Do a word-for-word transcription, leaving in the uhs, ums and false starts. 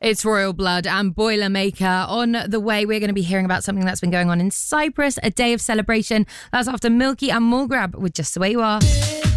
It's Royal Blood and Boilermaker. On the way, we're going to be hearing about something that's been going on in Cyprus, a day of celebration. That's after Milky and Mulgrab with Just The Way You Are.